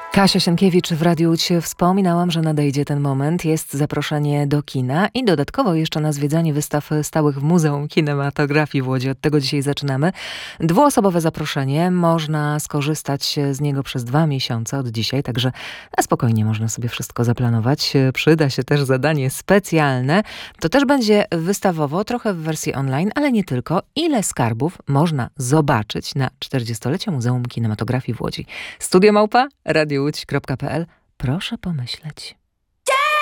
Kasia Sienkiewicz w Radiu Łódź. Wspominałam, że nadejdzie ten moment. Jest zaproszenie do kina i dodatkowo jeszcze na zwiedzanie wystaw stałych w Muzeum Kinematografii w Łodzi. Od tego dzisiaj zaczynamy. Dwuosobowe zaproszenie. Można skorzystać z niego przez 2 miesiące od dzisiaj, także na spokojnie można sobie wszystko zaplanować. Przyda się też zadanie specjalne. To też będzie wystawowo, trochę w wersji online, ale nie tylko. Ile skarbów można zobaczyć na 40-lecie Muzeum Kinematografii w Łodzi? Studio Małpa, radiołódź.pl. Proszę pomyśleć.